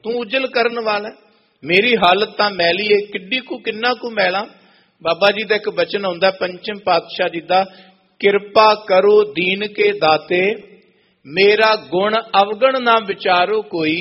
तू उजल करन वाला, मेरी हालत तां मैली है, किड्डी कु किन्ना कु मैला। बाबा जी का एक बचन आउंदा पंचम पातशाह जी का, किरपा करो दीन के दाते, मेरा गुण अवगण ना विचारो कोई,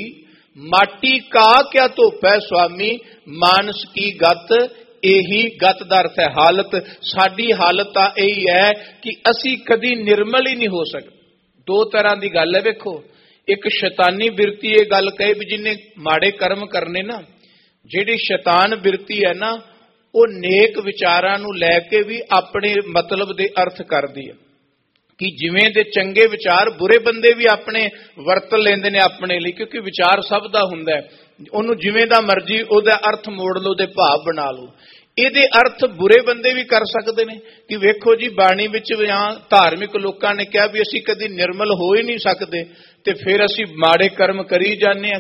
माटी का क्या धोपै स्वामी, मानस की गत यही गत का अर्थ है हालत। साडी हालत आ यही है कि असी कदी निर्मल ही नहीं हो सकते। दो तरह की गल है, वेखो, एक शैतानी बिरती ये गल कहे भी जिन्हें माड़े कर्म करने ना, जिहड़ी शैतान बिरती है ना, वो नेक विचारां नूं लैके भी अपने मतलब दे अर्थ करदी है कि जिवें दे चंगे विचार बुरे बंदे भी अपने वरत लेंदे ने अपने लिए, क्योंकि विचार सब दा हुंदा है, उहनूं जिवें दा मर्जी ओहदा अर्थ मोड़ लो, दे भाव बना लो। ਇਹਦੇ अर्थ बुरे बंदे भी कर सकते हैं कि वेखो जी बाणी विच धार्मिक लोगों ने कहा भी असी कदी निर्मल हो ही नहीं सकते, तो फिर असी माड़े कर्म करी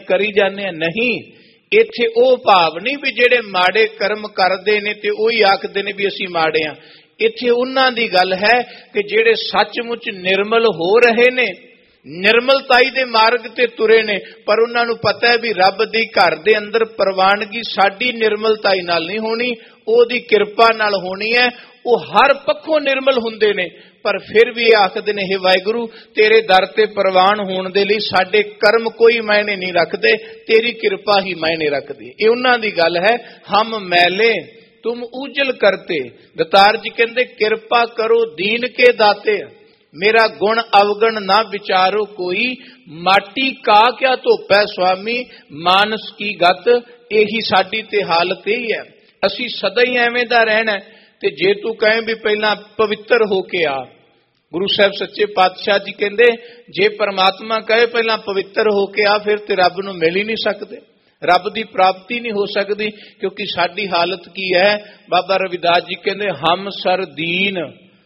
जाने नहीं। इत्थे वो भाव नहीं भी जेड़े माड़े कर्म करते ने ते उही आखदे ने भी असी माड़े आ। इत्थे उन्हां दी गल है कि जेड़े सचमुच निर्मल हो रहे ने, निर्मलताई दे मार्ग ते तुरे ने, पर उन्हां नूं पता है भी रब दी घर दे अंदर प्रवानगी साडी निर्मलताई नाल नहीं होनी, ओदी किरपा नाल होनी है। वो हर पक्षों निर्मल हुंदे ने, पर फिर भी आखदे ने हे वाहिगुरू तेरे दर ते प्रवान होने दे लई साडे कर्म कोई मायने नहीं रखते, तेरी किरपा ही मायने रखदी। ये उन्हां दी गल है। हम मैले तुम उजल करते, दतार जी कहंदे किरपा करो दीन के दाते, मेरा गुण अवगण ना विचारो कोई, माटी का क्या धोपै स्वामी, मानस की गत यही साडी ते हालत यही है। असी सदा ही एवें दा रहना है। ते जे तू कहें भी पहला पवित्र होके आ, गुरु साहब सच्चे पातशाह जी कहंदे जे परमात्मा कहे पहला पवित्र होके आ, फिर ते रब नूं मिल ही नहीं सकते, रब की प्राप्ति नहीं हो सकती। क्योंकि साडी हालत की है, बाबा रविदास जी कहंदे हम सर दीन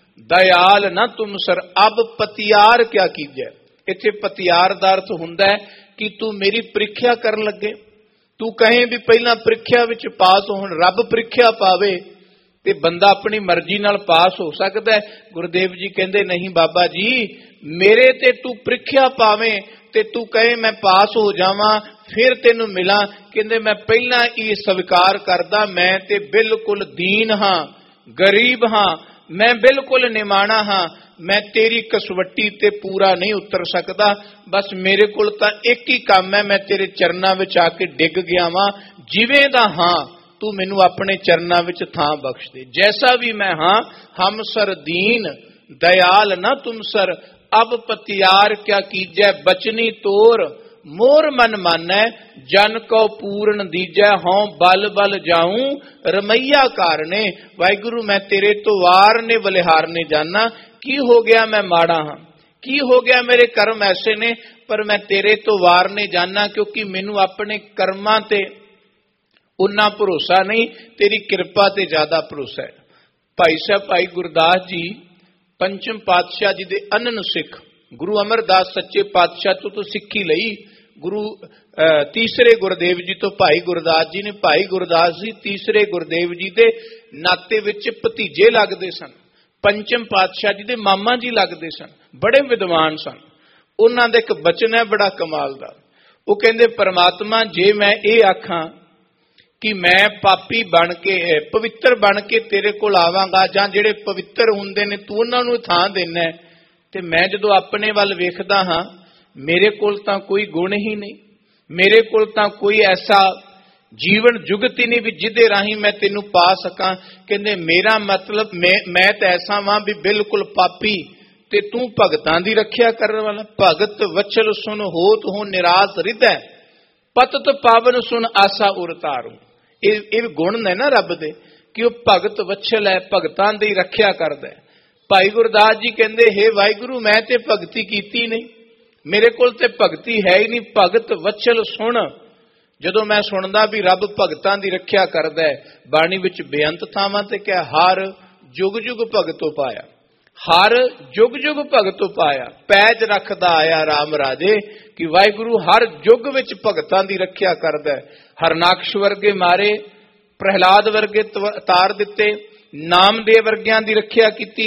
दयाल ना तुम सर, अब पतियार क्या कीजै। इत्थे पतियार दा अर्थ हुंदा है कि तू मेरी प्रीख्या करन लगे, तू कहें भी पहला प्रीख्या विच पास हो, रब प्रीख्या पावे ते बंदा अपनी मर्जी नाल पास हो सकता है। गुरुदेव जी कहंदे नहीं बाबा जी, मेरे ते तू प्रीख्या पावे ते तू कहे मैं पास हो जावां फिर तेनू मिला, कहंदे मैं पहला ही स्वीकार करदा मैं ते बिल्कुल दीन हां, गरीब हां, मैं बिल्कुल निमाणा हां, मैं तेरी कसवट्टी ते पूरा नहीं उतर सकता। बस मेरे कोल तां एक ही काम है, मैं तेरे चरनां विच आके डिग गया वां, जिवें दा हां तू मैनू अपने चरनां विच थां बख्श दे, जैसा भी मैं हां। हम सर दीन दयाल ना तुम सर, अब पतियार क्या कीजै, बचनी तोर मोर मन मानै, जन को पूर्ण दीजै, हों बल बल जाऊं रमैया कारने। वाहिगुरु मैं तेरे तो वारने बलिहारने जाना, की हो गया मैं माड़ा हां, की हो गया मेरे कर्म ऐसे ने, पर मैं तेरे तो वारने जाना, क्योंकि मैनू अपने कर्मां ते उन्ना भरोसा नहीं, तेरी किरपा ते ज्यादा भरोसा है। भाई साहब भाई गुरदास जी पंचम पातशाह जी दे अनन सिख, गुरु अमरदास सच्चे पातशाह तो सिक्खी लई, गुरु तीसरे गुरुदेव जी तो भाई गुरदास जी ने, भाई गुरदास जी तीसरे गुरुदेव जी दे नाते विच भतीजे लगदे सन, पंचम पातशाह जी दे मामा जी लगदे सन, बड़े विद्वान सन। उन्हां दा एक बचन है बड़ा कमाल दा, वो कहंदे परमात्मा जे मैं ये आखां कि मैं पापी बन के पवित्र बन के तेरे कोल आवांगा, जां जेड़े पवित्र हुंदे ने तू उन्हां नूं थां देना, ते मैं जदों अपने वल वेखदा हां मेरे कोल तां कोई गुण ही नहीं, मेरे कोल तां कोई ऐसा जीवन जुगत ही नहीं भी जिदे राही मैं तेनू पा सकां। कहंदे मेरा मतलब मैं तो ऐसा वां भी बिल्कुल पापी, ते तू भगतां दी रखिया करन वाला। भगत वचल सुन होत हो निराश हृदय, पतत पावन सुन आसा उरतारू। ये गुण ने ना रब दे कि वह भगत वचल है, भगतां दी रखिया करदा है। भाई गुरदास जी कहंदे हे वाहिगुरू मैं ते भगती कीती नहीं, मेरे कोल ते भगती है ही नहीं। भगत वचल सुन, जदों मैं सुनदा भी रब भगतां दी रखिया करदा है, बाणी विच बेअंत थावां ते कह हर जुग जुग भगतो पाया, हर जुग जुग भगतो पाया, पैज रखदा आया राम राजे कि वाहिगुरू हर जुग विच भगतां दी रखिया करदा है। हरनाक्ष वर्गे मारे, प्रहलाद वर्गे तार दिते, नामदेव वर्गियां दी रखिया कीती,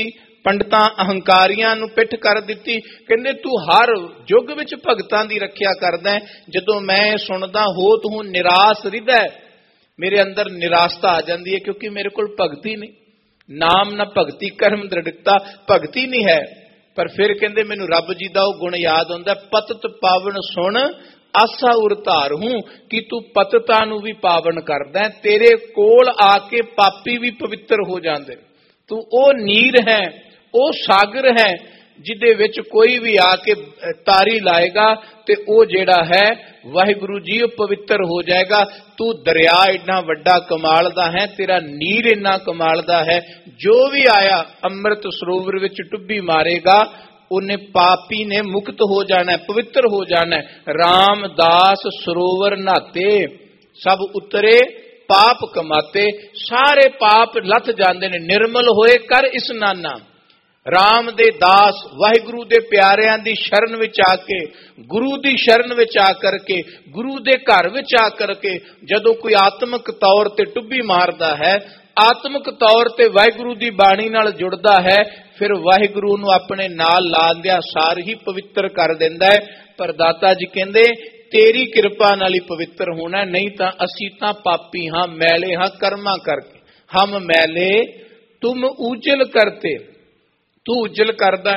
ਪੰਡਤਾਂ ਅਹੰਕਾਰੀਆਂ ਨੂੰ ਪਿੱਠ ਕਰ ਦਿੱਤੀ। ਕਹਿੰਦੇ ਤੂੰ ਹਰ ਯੁੱਗ ਵਿੱਚ ਭਗਤਾਂ ਦੀ ਰੱਖਿਆ ਕਰਦਾ ਹੈ। ਜਦੋਂ ਮੈਂ ਸੁਣਦਾ ਹੋ ਤੂੰ ਨਿਰਾਸ਼ ਰਿਦਾ, ਮੇਰੇ ਅੰਦਰ ਨਿਰਾਸ਼ਤਾ ਆ ਜਾਂਦੀ ਹੈ, ਕਿਉਂਕਿ ਮੇਰੇ ਕੋਲ ਭਗਤੀ ਨਹੀਂ। ਨਾਮ ਨਾ ਭਗਤੀ ਕਰਮ ਦ੍ਰਿੜਤਾ, ਭਗਤੀ ਨਹੀਂ ਹੈ। ਪਰ ਫਿਰ ਕਹਿੰਦੇ ਮੈਨੂੰ ਰੱਬ ਜੀ ਦਾ ਉਹ ਗੁਣ ਯਾਦ ਆਉਂਦਾ, ਪਤਤ ਪਾਵਨ ਸੁਣ ਆਸਾ ਉਰ ਧਾਰ ਹੂੰ, ਕਿ ਤੂੰ ਪਤਤਾ ਨੂੰ ਵੀ ਪਾਵਨ ਕਰਦਾ। ਤੇਰੇ ਕੋਲ ਆ ਕੇ ਪਾਪੀ ਵੀ ਪਵਿੱਤਰ ਹੋ ਜਾਂਦੇ। ਤੂੰ ਉਹ ਨੀਰ ਹੈ, ਉਹ ਸਾਗਰ ਹੈ ਜਿਹਦੇ ਵਿੱਚ ਕੋਈ ਵੀ ਆ ਕੇ ਤਾਰੀ ਲਾਏਗਾ ਤੇ ਉਹ ਜਿਹੜਾ ਹੈ ਵਾਹਿਗੁਰੂ ਜੀ ਉਹ ਪਵਿੱਤਰ ਹੋ ਜਾਏਗਾ। ਤੂੰ ਦਰਿਆ ਇੰਨਾ ਵੱਡਾ ਕਮਾਲ ਦਾ ਹੈ, ਤੇਰਾ ਨੀਰ ਇੰਨਾ ਕਮਾਲ ਦਾ ਹੈ, ਜੋ ਵੀ ਆਇਆ ਅੰਮ੍ਰਿਤ ਸਰੋਵਰ ਵਿੱਚ ਡੁੱਬੀ ਮਾਰੇਗਾ ਉਹਨੇ ਪਾਪੀ ਨੇ ਮੁਕਤ ਹੋ ਜਾਣਾ, ਪਵਿੱਤਰ ਹੋ ਜਾਣਾ। ਰਾਮਦਾਸ ਸਰੋਵਰ ਨਹਾਤੇ ਸਭ ਉਤਰੇ ਪਾਪ ਕਮਾਤੇ, ਸਾਰੇ ਪਾਪ ਲੱਥ ਜਾਂਦੇ ਨੇ, ਨਿਰਮਲ ਹੋਏ ਕਰ ਇਸਨਾਨਾ। ਰਾਮ ਦੇ ਦਾਸ ਵਾਹਿਗੁਰੂ ਦੇ ਪਿਆਰਿਆਂ ਦੀ ਸ਼ਰਨ ਵਿੱਚ ਆ ਕੇ, ਗੁਰੂ ਦੀ ਸ਼ਰਨ ਵਿੱਚ ਆ ਕਰਕੇ, ਗੁਰੂ ਦੇ ਘਰ ਵਿੱਚ ਆ ਕਰਕੇ ਜਦੋਂ ਕੋਈ ਆਤਮਿਕ ਤੌਰ ਤੇ ਟੁੱਬੀ ਮਾਰਦਾ ਹੈ, ਆਤਮਿਕ ਤੌਰ ਤੇ ਵਾਹਿਗੁਰੂ ਦੀ ਬਾਣੀ ਨਾਲ ਜੁੜਦਾ ਹੈ, ਫਿਰ ਵਾਹਿਗੁਰੂ ਨੂੰ ਆਪਣੇ ਨਾਲ ਲਾਂਦਿਆਂ ਸਾਰ ਹੀ ਪਵਿੱਤਰ ਕਰ ਦਿੰਦਾ ਹੈ। ਪਰ ਦਾਤਾ ਜੀ ਕਹਿੰਦੇ ਤੇਰੀ ਕਿਰਪਾ ਨਾਲ ਹੀ ਪਵਿੱਤਰ ਹੋਣਾ, ਨਹੀਂ ਤਾਂ ਅਸੀਂ ਤਾਂ ਪਾਪੀ ਹਾਂ, ਮੈਲੇ ਹਾਂ ਕਰਮਾਂ ਕਰਕੇ। ਹਮ ਮੈਲੇ ਤੁਮ ਉਜਲ ਕਰਤੇ, ਤੂੰ ਉਜਲ ਕਰਦਾ।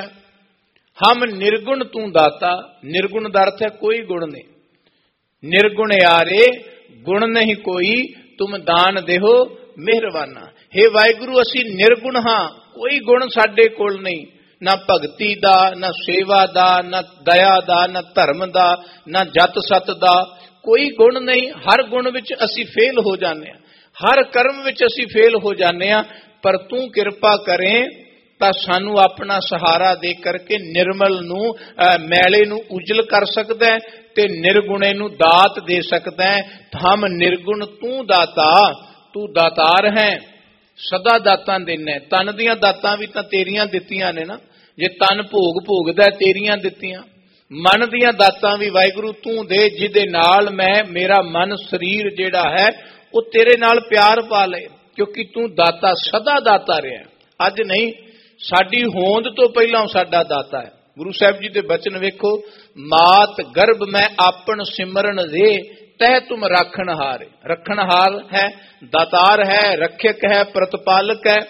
ਹਮ ਨਿਰਗੁਣ ਤੂੰ ਦਾਤਾ, ਨਿਰਗੁਣ ਦਾ ਅਰਥ ਹੈ ਕੋਈ ਗੁਣ ਨਹੀਂ। ਨਿਰਗੁਣ ਯਾਰੇ ਗੁਣ ਨਹੀਂ ਕੋਈ, ਤੁਮ ਦਾਨ ਦੇਹੋ ਮਿਹਰਬਾਨਾ। ਹੇ ਵਾਹਿਗੁਰੂ ਅਸੀਂ ਨਿਰਗੁਣ ਹਾਂ, ਕੋਈ ਗੁਣ ਸਾਡੇ ਕੋਲ ਨਹੀਂ, ਨਾ ਭਗਤੀ ਦਾ, ਨਾ ਸੇਵਾ ਦਾ, ਨਾ ਦਇਆ ਦਾ, ਨਾ ਧਰਮ ਦਾ, ਨਾ ਜਤ ਸਤ ਦਾ, ਕੋਈ ਗੁਣ ਨਹੀਂ। ਹਰ ਗੁਣ ਵਿੱਚ ਅਸੀਂ ਫੇਲ ਹੋ ਜਾਂਦੇ ਹਾਂ, ਹਰ ਕਰਮ ਵਿੱਚ ਅਸੀਂ ਫੇਲ ਹੋ ਜਾਂਦੇ ਹਾਂ। ਪਰ ਤੂੰ ਕਿਰਪਾ ਕਰੇ ਤਾਂ ਸਾਨੂੰ ਆਪਣਾ ਸਹਾਰਾ ਦੇ ਕਰਕੇ ਨਿਰਮਲ ਨੂੰ, ਮੈਲੇ ਨੂੰ ਉਜਲ ਕਰ ਸਕਦਾ ਤੇ ਨਿਰਗੁਣੇ ਨੂੰ ਦਾਤ ਦੇ ਸਕਦਾ ਹੈ। ਹਮ ਨਿਰਗੁਣ ਤੂੰ ਦਾਤਾ, ਤੂੰ ਦਾਤਾਰ ਹੈ, ਸਦਾ ਦਾਤਾਂ ਦੇਣਾ। ਤਨ ਦੀਆਂ ਦਾਤਾਂ ਵੀ ਤਾਂ ਤੇਰੀਆਂ ਦਿੱਤੀਆਂ ਨੇ ਨਾ, ਜੇ ਤਨ ਭੋਗ ਭੋਗਦਾ ਤੇਰੀਆਂ ਦਿੱਤੀਆਂ। ਮਨ ਦੀਆਂ ਦਾਤਾਂ ਵੀ ਵਾਹਿਗੁਰੂ ਤੂੰ ਦੇ, ਜਿਹਦੇ ਨਾਲ ਮੇਰਾ ਮਨ ਸਰੀਰ ਜਿਹੜਾ ਹੈ ਉਹ ਤੇਰੇ ਨਾਲ ਪਿਆਰ ਪਾ ਲਏ, ਕਿਉਂਕਿ ਤੂੰ ਦਾਤਾ ਸਦਾ ਦਾਤਾ ਰਿਹਾ, ਅੱਜ ਨਹੀਂ, ਸਾਡੀ ਹੋਂਦ ਤੋਂ ਪਹਿਲਾਂ ਸਾਡਾ ਦਾਤਾ ਹੈ। ਗੁਰੂ ਸਾਹਿਬ ਜੀ ਦੇ ਬਚਨ ਵੇਖੋ, ਮਾਤ ਗਰਭ ਮੈਂ ਆਪਣ ਸਿਮਰਨ ਦੇ ਤਹਿ ਤੁਮ ਰੱਖਣਹਾਰ। ਰੱਖਣਹਾਰ ਹੈ, ਦਾਤਾਰ ਹੈ, ਰੱਖਿਅਕ ਹੈ, ਪ੍ਰਤਪਾਲਕ ਹੈ।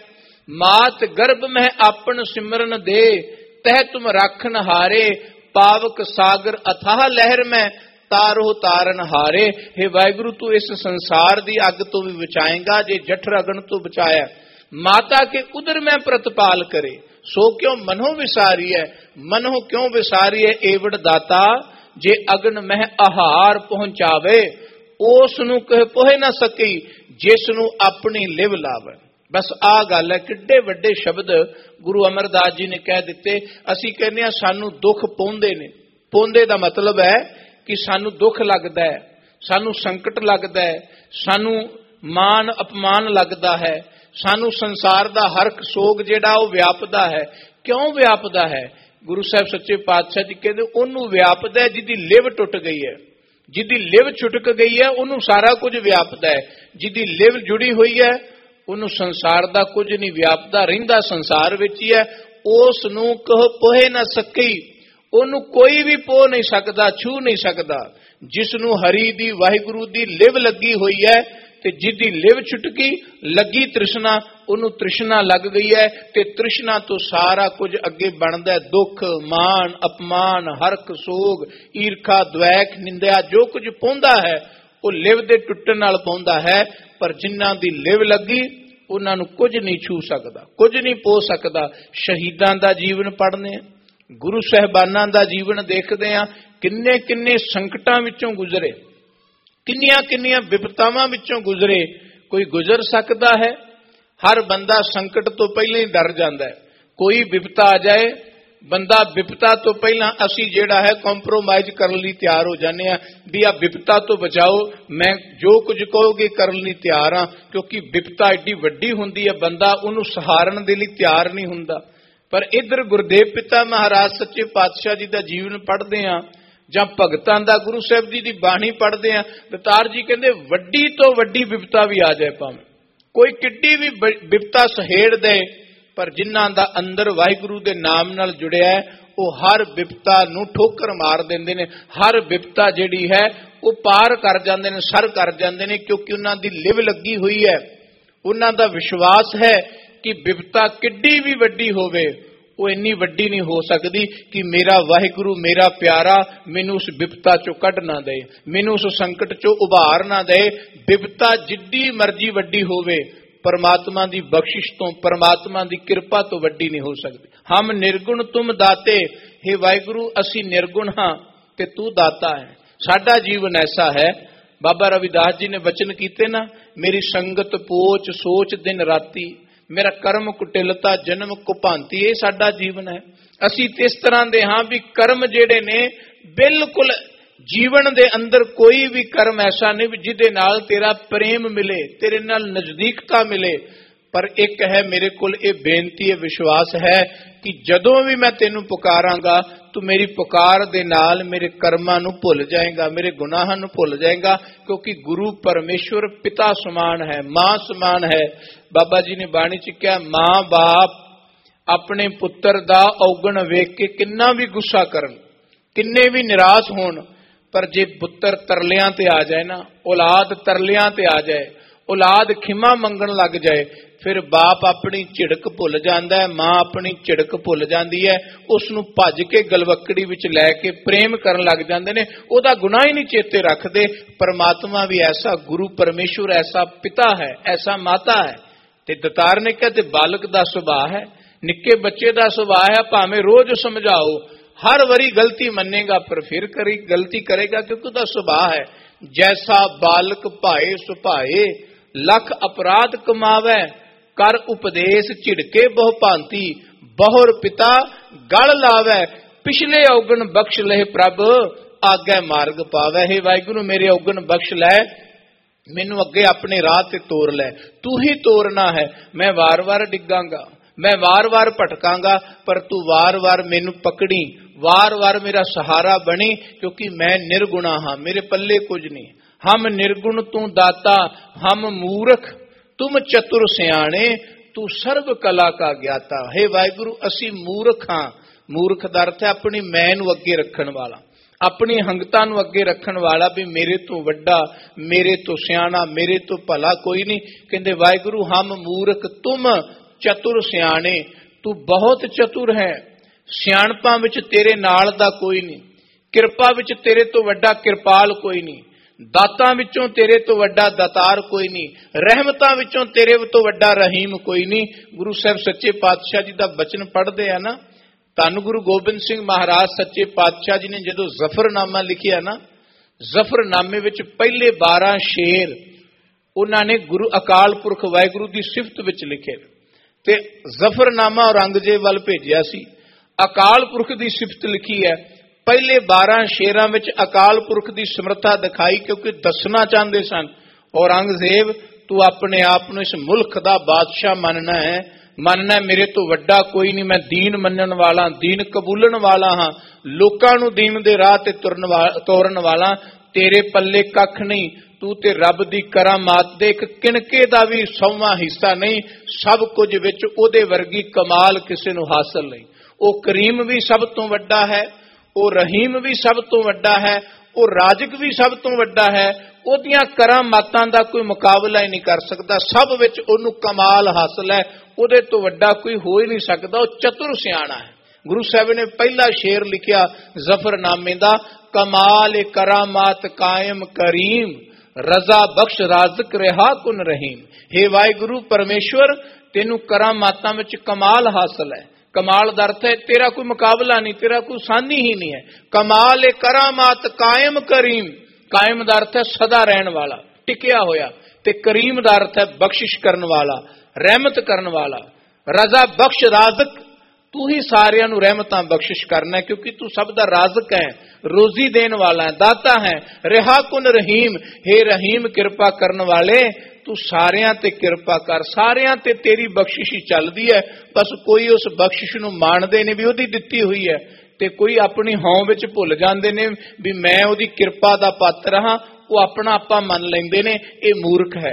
ਮਾਤ ਗਰਭ ਮੈਂ ਆਪਣ ਸਿਮਰਨ ਦੇ ਤਹਿ ਤੁਮ ਰੱਖਣਹਾਰੇ, ਪਾਵਕ ਸਾਗਰ ਅਥਾਹ ਲਹਿਰ ਮੈਂ ਤਾਰੋ ਤਾਰਨ ਹਾਰੇ। हे ਵਾਹਿਗੁਰੂ ਤੂੰ ਇਸ ਸੰਸਾਰ ਦੀ ਅੱਗ ਤੋਂ ਵੀ ਬਚਾਏਗਾ ਜੇ ਜਠਰ ਅਗਨ ਤੋਂ ਬਚਾਇਆ। माता के उदर में प्रतिपाल करे, सो क्यों मनो विसारी है, मनो क्यों विसारी है एवड़ दाता, जे अगन मह आहार पहुंचावे, उस नूं कह पोहे ना सकी, जिस नूं अपनी लिव लावे। बस आ गल है, किड्डे वड्डे शब्द गुरु अमरदास जी ने कह दिते। असी कहने आ सानू दुख पौंदे ने, पौंदे दा मतलब है कि सानू दुख लगदा है, सानू संकट लगदा है, सानू मान अपमान लगदा है, सानू संसार दा हर सोग जेड़ा वो व्यापदा है। क्यों व्यापदा है? गुरु साहब सच्चे पातशाह जी कहते ओनू व्यापदा है जिहदी लिव टुट गई है, जिहदी लिव छुटक गई है ओनू सारा कुछ व्यापदा है। जिहदी लिव जुड़ी हुई है ओनू संसार दा कुछ नहीं व्यापदा, रहिंदा संसार विच ही है। उस नूं कह पोहे ना सकी, ओनू कोई भी पो नहीं सकदा, छू नहीं सकदा। जिसनू हरि दी वाहिगुरु दी लिव लगी हुई है, ते जिदी लिव छुटकी लगी तृष्णा, ओनू तृष्णा लग गई है, ते तृष्णा तो सारा कुछ अगे बनदा है। दुख मान अपमान हरक सोग ईर्खा द्वैख निंदा जो कुछ पौंदा है वो लिव दे टुटण नाल पौंदा है। पर जिन्हां दी लिव लगी उन्हां नूं कुछ नहीं छू सकदा, कुछ नहीं पो सकदा। शहीदां दा जीवन पढ़ने, गुरु साहिबानां दा जीवन देखदे आ, किन्ने किन्ने संकटां विचों गुजरे, किन्नियां किन्नियां विपतावां विचों गुजरे। कोई गुजर सकता है? हर बंदा संकट तो पहले ही डर जाता है। कोई विपता आ जाए, बंदा विपता तो पहला असी जेड़ा है कॉम्प्रोमाइज करने लई तैयार हो जाने आ भी आ विपता तो बचाओ, मैं जो कुछ कहोगे करने लई तैयार हाँ, क्योंकि विपता एडी वड्डी हुंदी है बंदा उहनूं सहारण दे लई तैयार नहीं हुंदा। पर इधर गुरदेव पिता महाराज सच्चे पातशाह जी दा जीवन पढ़दे आ ਜਾਂ ਭਗਤਾਂ ਦਾ ਗੁਰੂ ਸਾਹਿਬ ਜੀ ਦੀ ਬਾਣੀ ਪੜ੍ਹਦੇ ਆ, ਦਤਾਰ ਜੀ ਕਹਿੰਦੇ ਵੱਡੀ ਤੋਂ ਵੱਡੀ ਵਿਪਤਾ ਵੀ ਆ ਜਾਏ, ਭਾਵੇਂ ਕੋਈ ਕਿੱਡੀ ਵੀ ਵਿਪਤਾ ਸਹੇੜ ਦੇ, ਪਰ ਜਿਨ੍ਹਾਂ ਦਾ ਅੰਦਰ ਵਾਹਿਗੁਰੂ ਦੇ ਨਾਮ ਨਾਲ ਜੁੜਿਆ ਹੈ ਉਹ ਹਰ ਵਿਪਤਾ ਨੂੰ ਠੋਕਰ ਮਾਰ ਦਿੰਦੇ ਨੇ। ਹਰ ਵਿਪਤਾ ਜਿਹੜੀ ਹੈ ਉਹ ਪਾਰ ਕਰ ਜਾਂਦੇ ਨੇ, ਸਰ ਕਰ ਜਾਂਦੇ ਨੇ, ਕਿਉਂਕਿ ਉਹਨਾਂ ਦੀ ਲਿਵ ਲੱਗੀ ਹੋਈ ਹੈ। ਉਹਨਾਂ ਦਾ ਵਿਸ਼ਵਾਸ ਹੈ ਕਿ ਵਿਪਤਾ ਕਿੱਡੀ ਵੀ ਵੱਡੀ ਹੋਵੇ ਉਹ ਇੰਨੀ ਵੱਡੀ ਨਹੀਂ ਹੋ ਸਕਦੀ ਕਿ ਮੇਰਾ ਵਾਹਿਗੁਰੂ ਮੇਰਾ ਪਿਆਰਾ ਮੈਨੂੰ ਉਸ ਵਿਪਤਾ ਚੋਂ ਕੱਢ ਨਾ ਦੇ, ਮੈਨੂੰ ਉਸ ਸੰਕਟ ਚੋਂ ਉਭਾਰ ਨਾ ਦੇ। ਵਿਪਤਾ ਜਿੱਡੀ ਮਰਜ਼ੀ ਵੱਡੀ ਹੋਵੇ परमात्मा की बख्शिश तो, परमात्मा की कृपा तो वड्डी नहीं हो सकती। हम निर्गुण तुम दाते, हे वाहिगुरु असी निर्गुण हाँ ते तू दाता है। साडा जीवन ऐसा है, बाबा रविदास जी ने वचन कीते ना, मेरी संगत पोच सोच दिन राती, मेरा कर्म कुटिलता जन्म कुभांती, ये साडा जीवन है। असी इस तरह दे हाँ भी कर्म जेड़े ने बिल्कुल जीवन दे अंदर कोई भी कर्म ऐसा नहीं जिहदे नाल तेरा प्रेम मिले, तेरे नाल नजदीकता मिले। पर एक है मेरे कोल ये बेनती है, विश्वास है कि जदों भी मैं तेनू पुकारांगा तू मेरी पुकार दे नाल मेरे कर्मां नू भुल जाएगा, मेरे गुनाहां नू भुल जाएगा, क्योंकि गुरु परमेश्वर पिता समान है, मां समान है। बाबा जी ने बाणी च कहा, मां बाप अपने पुत्र दा औगण वेख के किन्ना भी गुस्सा करन, किन्ने भी निराश होण, पर जे पुत्र तरलियां ते आ जाए ना, औलाद तरलियां ते आ जाए, औलाद खिमा मंगण लग जाए, फिर बाप अपनी झिड़क भुल जाता है, मां अपनी झिड़क भुल जाती है, उसनूं भज के गलवकड़ी विच लैके प्रेम करन लग जाते ने, उहदा गुनाह ही नहीं चेते रखते। परमात्मा भी ऐसा गुरु परमेश्वर ऐसा पिता है, ऐसा माता है। ते दतार ने कहा ते बालक दा सुभाव है, निक्के बच्चे दा सुभाव है, भावें रोज समझाओ हर वरी गलती मनेगा पर फिर करी गलती करेगा, क्योंकि उसका सुभाव है। जैसा बालक भाए सुभाए, लख अपराध कमावे, कर उपदेश झिड़के बहु भांति, बहुर पिता गल लावे, पिछले औगण बख्श ले प्रभ आगे मार्ग पावे। हे वाहिगुरु मेरे औगण बख्श लै, मैनू अगे अपने राह ते तोर लै, तू ही तोरना है। मैं वार वार डिगांगा, मैं वार वार भटकांगा, पर तू वार वार मैनू पकड़ी, वार वार मेरा सहारा बनी, क्योंकि मैं निर्गुणा हाँ, मेरे पल्ले कुछ नहीं। हम निर्गुण तू दाता, हम मूर्ख तुम चतुर सियाणे, तू सर्व कला का ज्ञाता। हे वाहिगुरु असी मूर्ख हाँ, मूर्ख दा अर्थ है अपनी मैं नू अगे रखण वाला, अपनी हंगता नू अगे रखण वाला, भी मेरे तो वड्डा मेरे तो सियाणा मेरे तो भला कोई नहीं। कहंदे वाहिगुरु हम मूर्ख तुम चतुर सियाणे, तू बहुत चतुर है, सियाणपां विच तेरे नाल दा कोई नहीं, किरपा विच तेरे तो वड्डा किरपाल कोई नहीं, दातां विचों तेरे तो वड्डा दातार कोई नहीं, रहमतां विचों तेरे तो वड्डा रहीम कोई नहीं। गुरु साहब सच्चे पातशाह जी दा वचन पढ़दे आ ना, धन गुरु गोबिंद सिंह महाराज सच्चे पातशाह जी ने जदों जफरनामा लिखिया ना, जफरनामे विच पहले 12 शेर उन्हां ने गुरु अकाल पुरख वाहिगुरू दी सिफत विच लिखे ते जफरनामा औरंगजेब वल भेजिया सी। अकाल पुरख की सिफत लिखी है, पहले 12 शेरां विच अकाल पुरख की समर्था दिखाई, क्योंकि दसना चाहते सन औरंगजेब तू अपने आप को इस मुल्क का बादशाह मनना है, मेरे तो वड्डा कोई नहीं, मैं दीन मनन वाला, दीन कबूलन वाला हाँ, लोकां नूं दीन दे राह ते तोरन वाला, तेरे पल्ले कख नहीं, तू ते रब दी करामात दे एक किणके दा भी 100वां हिस्सा नहीं, सब कुछ विच ओदे वर्गी कमाल किसी नूं हासिल नहीं। ओ करीम भी सब तो वड्डा है, ओ रहीम भी सब तो वड्डा है, ओ राजक भी सब तो वड्डा है, ओदियां करामातां दा कोई मुकाबला ही नहीं कर सकता, सब विच ओनू कमाल हासिल है, ओदे तो वड्डा कोई हो ही नहीं सकता, ओ चतुर सियाणा है। गुरु साहब ने पहला शेर लिखिया जफरनामे दा, कमाल करामात कायम करीम, रजा बख्श राजक रिहा कुन रहीम। हे वाहिगुरु परमेश्वर तेनू करामातां विच कमाल हासिल है, कमाल दा अर्थ है तेरा कोई मुकाबला नहीं, तेरा कोई सानी ही नहीं है। कमाल करामात कायम करीम, कायम दा अर्थ है सदा रहन वाला, टिकिया होया, ते करीम दा अर्थ है बख्शिश करन वाला, रहमत करन वाला। रजा बख्श राजक, तू ही सारियां नू रहमतां बख्शिश करना है, क्योंकि तू सब दा राजक है, रोजी देन वाला है, दाता है। रिहा कुन रहीम, हे रहीम कृपा करन वाले तू सारियां ते कृपा कर, सारियां ते तेरी बख्शिश ही चलदी है। बस कोई उस बख्शिश नू मानदे ने भी ओदी दित्ती हुई है, ते कोई अपनी हौं विच भुल जांदे ने भी मैं ओदी कृपा दा पात्र हां, वो अपना आपा मन लैंदे ने, ये मूर्ख है।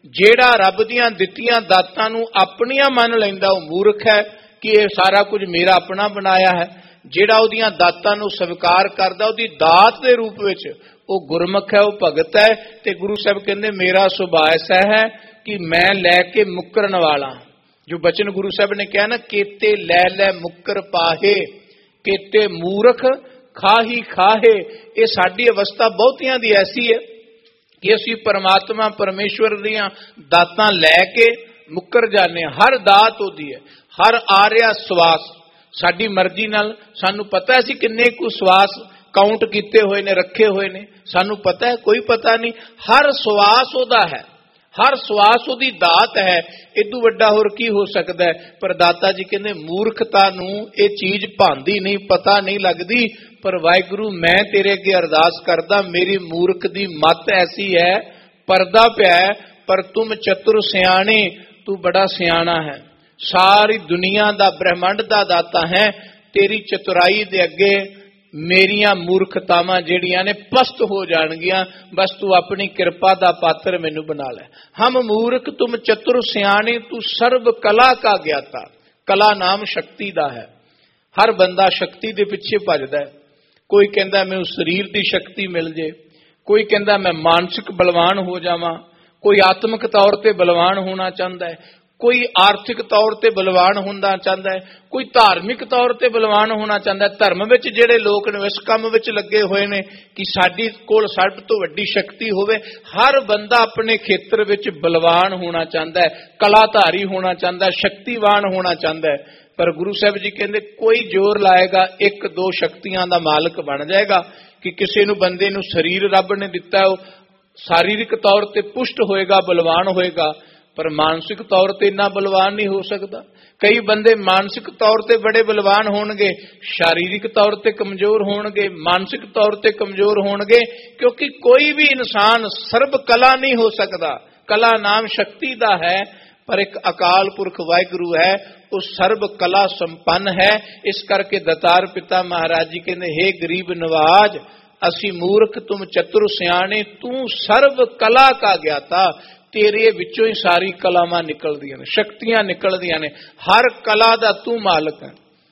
ਜਿਹੜਾ ਰੱਬ ਦੀਆਂ ਦਿੱਤੀਆਂ ਦਾਤਾਂ ਨੂੰ ਆਪਣੀਆਂ ਮੰਨ ਲੈਂਦਾ ਉਹ ਮੂਰਖ ਹੈ ਕਿ ਇਹ ਸਾਰਾ ਕੁਝ ਮੇਰਾ ਆਪਣਾ ਬਣਾਇਆ ਹੈ। ਜਿਹੜਾ ਉਹਦੀਆਂ ਦਾਤਾਂ ਨੂੰ ਸਵੀਕਾਰ ਕਰਦਾ ਉਹਦੀ ਦਾਤ ਦੇ ਰੂਪ ਵਿੱਚ ਉਹ ਗੁਰਮੁਖ ਹੈ, ਉਹ ਭਗਤ ਹੈ। ਤੇ ਗੁਰੂ ਸਾਹਿਬ ਕਹਿੰਦੇ ਮੇਰਾ ਸੁਭਾਅ ਐਸਾ ਹੈ ਕਿ ਮੈਂ ਲੈ ਕੇ ਮੁੱਕਰਨ ਵਾਲਾ। ਜੋ ਬਚਨ ਗੁਰੂ ਸਾਹਿਬ ਨੇ ਕਿਹਾ ਨਾ, ਕੇਤੇ ਲੈ ਲੈ ਮੁੱਕਰ ਪਾਹੇ, ਕੇਤੇ ਮੂਰਖ ਖਾਹੀ ਖਾਹੇ। ਇਹ ਸਾਡੀ ਅਵਸਥਾ ਬਹੁਤਿਆਂ ਦੀ ਐਸੀ ਹੈ ਕਿ ਅਸੀਂ ਪਰਮਾਤਮਾ ਪਰਮੇਸ਼ਵਰ ਦੀਆਂ ਦਾਤਾਂ ਲੈ ਕੇ ਮੁੱਕਰ ਜਾਂਦੇ ਹਾਂ। ਹਰ ਦਾਤ ਉਹਦੀ ਹੈ, ਹਰ ਆ ਰਿਹਾ ਸਵਾਸ ਸਾਡੀ ਮਰਜ਼ੀ ਨਾਲ। ਸਾਨੂੰ ਪਤਾ ਅਸੀਂ ਕਿੰਨੇ ਕੁ ਸਵਾਸ ਕਾਊਂਟ ਕੀਤੇ ਹੋਏ ਨੇ, ਰੱਖੇ ਹੋਏ ਨੇ, ਸਾਨੂੰ ਪਤਾ ਹੈ? ਕੋਈ ਪਤਾ ਨਹੀਂ। ਹਰ ਸਵਾਸ ਉਹਦਾ ਹੈ, ਹਰ ਸਵਾਸ ਉਹਦੀ ਦਾਤ ਹੈ। ਇਦੋਂ ਵੱਡਾ ਹੋਰ ਕੀ ਹੋ ਸਕਦਾ ਹੈ? ਪਰ ਦਾਤਾ ਜੀ ਕਹਿੰਦੇ ਮੂਰਖਤਾ ਨੂੰ ਇਹ ਚੀਜ਼ ਭਾਂਦੀ ਨਹੀਂ, ਪਤਾ ਨਹੀਂ ਲੱਗਦੀ। ਪਰ ਵਾਹਿਗੁਰੂ ਮੈਂ ਤੇਰੇ ਅੱਗੇ ਅਰਦਾਸ ਕਰਦਾ, ਮੇਰੀ ਮੂਰਖ ਦੀ ਮੱਤ ਐਸੀ ਹੈ, ਪਰਦਾ ਪਿਆ ਹੈ, ਪਰ ਤੁਮ ਚਤੁਰ ਸਿਆਣੇ, ਤੂੰ ਬੜਾ ਸਿਆਣਾ ਹੈ, ਸਾਰੀ ਦੁਨੀਆ ਦਾ ਬ੍ਰਹਿਮੰਡ ਦਾ ਦਾਤਾ ਹੈ। ਤੇਰੀ ਚਤੁਰਾਈ ਦੇ ਅੱਗੇ ਮੇਰੀਆਂ ਮੂਰਖਤਾਵਾਂ ਜਿਹੜੀਆਂ ਨੇ ਪਸਤ ਹੋ ਜਾਣਗੀਆਂ। ਬਸ ਤੂੰ ਆਪਣੀ ਕਿਰਪਾ ਦਾ ਪਾਤਰ ਮੈਨੂੰ ਬਣਾ ਲੈ। ਹਮ ਮੂਰਖ ਤੁਮ ਚਤੁਰ ਸਿਆਣੇ, ਤੂੰ ਸਰਬ ਕਲਾ ਕਾ ਗਿਆਤਾ। ਕਲਾ ਨਾਮ ਸ਼ਕਤੀ ਦਾ ਹੈ। ਹਰ ਬੰਦਾ ਸ਼ਕਤੀ ਦੇ ਪਿੱਛੇ ਭੱਜਦਾ ਹੈ। ਕੋਈ ਕਹਿੰਦਾ ਮੈਨੂੰ ਸਰੀਰ ਦੀ ਸ਼ਕਤੀ ਮਿਲ ਜੇ, ਕੋਈ ਕਹਿੰਦਾ ਮੈਂ ਮਾਨਸਿਕ ਬਲਵਾਨ ਹੋ ਜਾਵਾਂ, ਕੋਈ ਆਤਮਿਕ ਤੌਰ ਤੇ ਬਲਵਾਨ ਹੋਣਾ ਚਾਹੁੰਦਾ ਹੈ, ਕੋਈ ਆਰਥਿਕ ਤੌਰ ਤੇ ਬਲਵਾਨ ਹੋਣਾ ਚਾਹੁੰਦਾ ਹੈ, ਕੋਈ ਧਾਰਮਿਕ ਤੌਰ ਤੇ ਬਲਵਾਨ ਹੋਣਾ ਚਾਹੁੰਦਾ ਹੈ। ਧਰਮ ਵਿੱਚ ਜਿਹੜੇ ਲੋਕ ਨੇ ਇਸ ਕੰਮ ਵਿੱਚ ਲੱਗੇ ਹੋਏ ਨੇ ਕਿ ਸਾਡੀ ਕੋਲ ਸਭ ਤੋਂ ਵੱਡੀ ਸ਼ਕਤੀ ਹੋਵੇ। ਹਰ ਬੰਦਾ ਆਪਣੇ ਖੇਤਰ ਵਿੱਚ ਬਲਵਾਨ ਹੋਣਾ ਚਾਹੁੰਦਾ ਹੈ, ਕਲਾਧਾਰੀ ਹੋਣਾ ਚਾਹੁੰਦਾ ਹੈ, ਸ਼ਕਤੀਵਾਨ ਹੋਣਾ ਚਾਹੁੰਦਾ ਹੈ। ਪਰ ਗੁਰੂ ਸਾਹਿਬ ਜੀ ਕਹਿੰਦੇ ਕੋਈ ਜ਼ੋਰ ਲਾਏਗਾ ਇੱਕ ਦੋ ਸ਼ਕਤੀਆਂ ਦਾ ਮਾਲਕ ਬਣ ਜਾਏਗਾ। ਕਿ ਕਿਸੇ ਨੂੰ ਬੰਦੇ ਨੂੰ ਸਰੀਰ ਰੱਬ ਨੇ ਦਿੱਤਾ, ਉਹ ਸਰੀਰਕ ਤੌਰ ਤੇ ਪੁਸ਼ਟ ਹੋਏਗਾ, ਬਲਵਾਨ ਹੋਏਗਾ, ਪਰ ਮਾਨਸਿਕ ਤੌਰ ਤੇ ਇੰਨਾ ਬਲਵਾਨ ਨਹੀਂ ਹੋ ਸਕਦਾ। ਕਈ ਬੰਦੇ ਮਾਨਸਿਕ ਤੌਰ ਤੇ ਬੜੇ ਬਲਵਾਨ ਹੋਣਗੇ, ਸਰੀਰਕ ਤੌਰ ਤੇ ਕਮਜ਼ੋਰ ਹੋਣਗੇ, ਮਾਨਸਿਕ ਤੌਰ ਤੇ ਕਮਜ਼ੋਰ ਹੋਣਗੇ। ਕਿਉਂਕਿ ਕੋਈ ਵੀ ਇਨਸਾਨ ਸਰਬ ਕਲਾ ਨਹੀਂ ਹੋ ਸਕਦਾ। ਕਲਾ ਨਾਮ ਸ਼ਕਤੀ ਦਾ ਹੈ, ਪਰ ਇੱਕ ਅਕਾਲ ਪੁਰਖ ਵਾਹਿਗੁਰੂ ਹੈ, ਉਹ ਸਰਬ ਕਲਾ ਸੰਪੰਨ ਹੈ। ਇਸ ਕਰਕੇ ਦਤਾਰ ਪਿਤਾ ਮਹਾਰਾਜ ਜੀ ਕਹਿੰਦੇ ਹੇ ਗਰੀਬ ਨਵਾਜ, ਅਸੀਂ ਮੂਰਖ ਤੁਮ ਚਤੁਰ ਸਿਆਣੇ, ਤੂੰ ਸਰਬ ਕਲਾ ਕਾ ਗਿਆਤਾ। ਤੇਰੇ ਵਿੱਚੋਂ ਹੀ ਸਾਰੀ ਕਲਾਵਾਂ ਨਿਕਲਦੀਆਂ ਨੇ, ਸ਼ਕਤੀਆਂ ਨਿਕਲਦੀਆਂ ਨੇ। ਹਰ ਕਲਾ ਦਾ ਤੂੰ ਮਾਲਕ ਹੈ।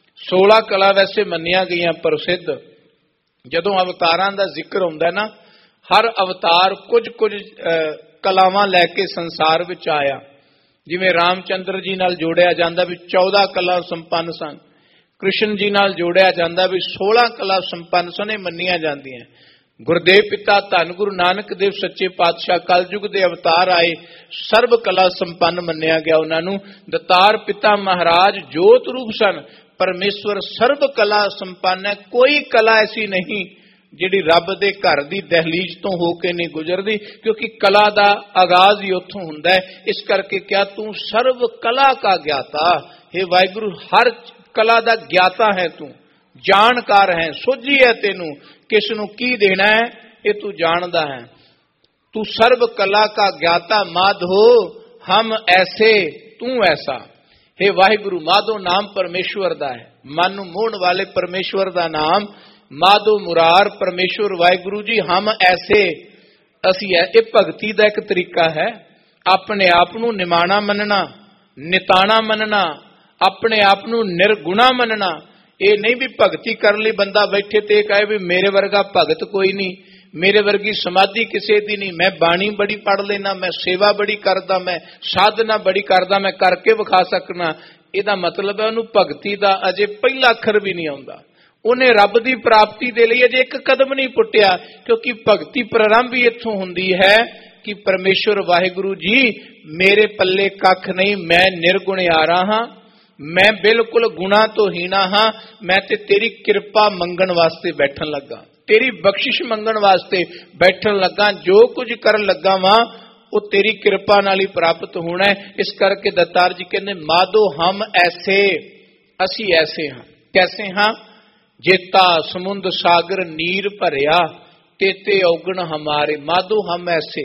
16 ਕਲਾ ਵੈਸੇ ਮੰਨੀਆਂ ਗਈਆਂ ਪ੍ਰਸਿੱਧ। ਜਦੋਂ ਅਵਤਾਰਾਂ ਦਾ ਜ਼ਿਕਰ ਹੁੰਦਾ ਨਾ, ਹਰ ਅਵਤਾਰ ਕੁਝ ਕਲਾਵਾਂ ਲੈ ਕੇ ਸੰਸਾਰ ਵਿੱਚ ਆਇਆ। ਜਿਵੇਂ ਰਾਮਚੰਦਰ ਜੀ ਨਾਲ ਜੋੜਿਆ ਜਾਂਦਾ ਵੀ 14 ਕਲਾ ਸੰਪੰਨ ਸਨ, ਕ੍ਰਿਸ਼ਨ ਜੀ ਨਾਲ ਜੋੜਿਆ ਜਾਂਦਾ ਵੀ 16 ਕਲਾ ਸੰਪੰਨ ਸਨ, ਇਹ ਮੰਨੀਆਂ ਜਾਂਦੀਆਂ। ਗੁਰਦੇਵ ਪਿਤਾ ਧੰਨ ਗੁਰੂ ਨਾਨਕ ਦੇਵ ਸੱਚੇ ਪਾਤਸ਼ਾਹ ਕਲਯੁਗ ਦੇ ਅਵਤਾਰ ਆਏ, ਸਰਬ ਕਲਾ ਸੰਪੰਨ ਮੰਨਿਆ ਗਿਆ ਉਹਨਾਂ ਨੂੰ। ਦਤਾਰ ਪਿਤਾ ਮਹਾਰਾਜ ਜੋਤ ਰੂਪ ਸਨ। ਪਰਮੇਸ਼ਵਰ ਸਰਬ ਕਲਾ ਸੰਪੰਨ ਹੈ। ਕੋਈ ਕਲਾ ਐਸੀ ਨਹੀਂ ਜਿਹੜੀ ਰੱਬ ਦੇ ਘਰ ਦੀ ਦਹਲੀਜ਼ ਤੋਂ ਹੋ ਕੇ ਨਹੀਂ ਗੁਜ਼ਰਦੀ, ਕਿਉਂਕਿ ਕਲਾ ਦਾ ਆਗਾਜ਼ ਹੀ ਉੱਥੋਂ ਹੁੰਦਾ ਹੈ। ਇਸ ਕਰਕੇ ਕਿਹਾ ਤੂੰ ਸਰਬ ਕਲਾ ਕਾ ਗਿਆਤਾ। हे ਵਾਹਿਗੁਰੂ, ਹਰ ਕਲਾ ਦਾ ਗਿਆਤਾ ਹੈ, ਤੂੰ ਜਾਣਕਾਰ ਹੈ, ਸੋਝੀ ਹੈ ਤੈਨੂੰ, ਕਿਸ ਨੂੰ ਕੀ ਦੇਣਾ ਹੈ ਇਹ ਤੂੰ ਜਾਣਦਾ ਹੈ। ਤੂੰ ਸਰਬ ਕਲਾ ਕਾ ਗਿਆਤਾ ਮਾਧੋ, ਹਮ ਐਸੇ ਤੂੰ ਐਸਾ। हे ਵਾਹਿਗੁਰੂ, ਮਾਧੋ ਨਾਮ ਪਰਮੇਸ਼ਵਰ ਦਾ ਹੈ, ਮਨ ਨੂੰ ਮੋਹਣ ਵਾਲੇ ਪਰਮੇਸ਼ਵਰ ਦਾ ਨਾਮ ਮਾਧੋ ਮੁਰਾਰ ਪਰਮੇਸ਼ਵਰ ਵਾਹਿਗੁਰੂ ਜੀ। ਹਮ ਐਸੇ, ਅਸੀਂ ਹੈ। ਇਹ ਭਗਤੀ ਦਾ ਇੱਕ ਤਰੀਕਾ ਹੈ। ਆਪਣੇ ਆਪ ਨੂੰ ਨਿਮਾਣਾ ਮੰਨਣਾ, ਨਿਤਾਣਾ ਮੰਨਣਾ, ਆਪਣੇ ਆਪ ਨੂੰ ਨਿਰਗੁਣਾ ਮੰਨਣਾ। ਇਹ ਨਹੀਂ ਵੀ ਭਗਤੀ ਕਰਨ ਲਈ ਬੰਦਾ ਬੈਠੇ ਤੇ ਕਹੇ ਵੀ ਮੇਰੇ ਵਰਗਾ ਭਗਤ ਕੋਈ ਨਹੀਂ, ਮੇਰੇ ਵਰਗੀ ਸਮਾਧੀ ਕਿਸੇ ਦੀ ਨਹੀਂ, ਮੈਂ ਬਾਣੀ ਬੜੀ ਪੜ੍ਹ ਲੈਣਾ, ਮੈਂ ਸੇਵਾ ਬੜੀ ਕਰਦਾ, ਮੈਂ ਸਾਧਨਾ ਬੜੀ ਕਰਦਾ, ਮੈਂ ਕਰਕੇ ਵਿਖਾ ਸਕਣਾ। ਇਹਦਾ ਮਤਲਬ ਹੈ ਉਹਨੂੰ ਭਗਤੀ ਦਾ ਅਜੇ ਪਹਿਲਾ ਅੱਖਰ ਵੀ ਨਹੀਂ ਆਉਂਦਾ। ਉਹਨੇ ਰੱਬ ਦੀ ਪ੍ਰਾਪਤੀ ਦੇ ਲਈ ਅਜੇ ਇੱਕ ਕਦਮ ਨਹੀਂ ਪੁੱਟਿਆ। ਕਿਉਂਕਿ ਭਗਤੀ ਪ੍ਰਾਰੰਭ ਹੀ ਇੱਥੋਂ ਹੁੰਦੀ ਹੈ ਕਿ ਪਰਮੇਸ਼ਵਰ ਵਾਹਿਗੁਰੂ ਜੀ ਮੇਰੇ ਪੱਲੇ ਕੱਖ ਨਹੀਂ, ਮੈਂ ਨਿਰਗੁਣਿਆਰਾ ਹਾਂ, ਮੈਂ ਬਿਲਕੁਲ ਗੁਣਾ ਤੋਂ ਹੀਣਾ ਹਾਂ। ਮੈਂ ਤੇ ਤੇਰੀ ਕਿਰਪਾ ਮੰਗਣ ਵਾਸਤੇ ਬੈਠਣ ਲੱਗਾ, ਤੇਰੀ ਬਖਸ਼ਿਸ਼ ਮੰਗਣ ਵਾਸਤੇ ਬੈਠਣ ਲੱਗਾ। ਜੋ ਕੁਝ ਕਰਨ ਲੱਗਾ ਵਾਂ ਉਹ ਤੇਰੀ ਕਿਰਪਾ ਨਾਲ ਹੀ ਪ੍ਰਾਪਤ ਹੋਣਾ ਹੈ। ਇਸ ਕਰਕੇ ਦਤਾਰ ਜੀ ਕਹਿੰਦੇ ਮਾਧੋ ਹਮ ਐਸੇ, ਅਸੀਂ ਐਸੇ ਹਾਂ। ਕੈਸੇ ਹਾਂ? ਜੇਤਾ ਸਮੁੰਦ ਸਾਗਰ ਨੀਰ ਭਰਿਆ, ਤੇਤੇ ਔਗਣ ਹਮਾਰੇ। ਮਾਧੋ ਹਮ ਐਸੇ,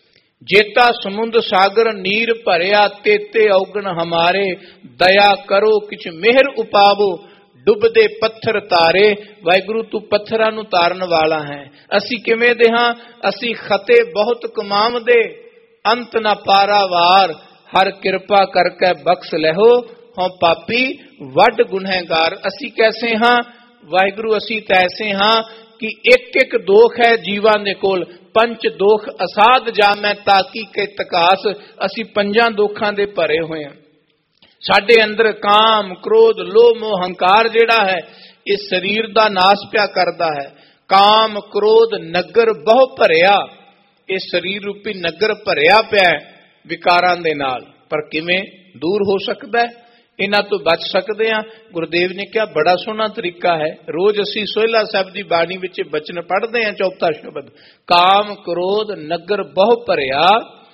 ਜੇਤਾ ਸਮੁੰਦ ਸਾਗਰ ਨੀਰ ਭਰਿਆ, ਤੇਤੇ ਔਗਣ ਹਮਾਰੇ। ਦਇਆ ਕਰੋ ਕਿਛ ਮਿਹਰ ਉਪਾਵੋ, ਡੁੱਬਦੇ ਪੱਥਰ ਤਾਰੇ। ਵਾਹਿਗੁਰੂ ਤੂੰ ਪੱਥਰਾਂ ਨੂੰ ਤਾਰਨ ਵਾਲਾ ਹੈ। ਅਸੀਂ ਕਿਵੇਂ ਦੇ ਹਾਂ? ਅਸੀਂ ਖਤੇ ਬਹੁਤ ਕਮਾਵਦੇ, अंत न पारावार, हर कृपा करके बख्श लहो, हों पापी वड गुनहगार। असी कैसे हाँ वाहिगुरु, असी तैसे हाँ कि एक एक दोख है जीवां दे कोल, पंच दोख असाध जामै ताकी के तकास। असी पंजां दोखां दे भरे होए हैं। साडे अंदर काम क्रोध लोभ मोह हंकार जिहड़ा है इस शरीर दा नाश पिया करदा है। काम क्रोध नगर बहु भरिया, इस शरीर रूपी नगर भरिया पिया विकारां दे नाल, पर किवें दूर हो सकदा है? इन्हां तो बच सकते हैं। गुरुदेव ने कहा बड़ा सोहना तरीका है। रोज असी सोहला साहब की बाणी विच बचन पढ़ते हैं, चौथा शब्द काम क्रोध नगर बहु भरिया।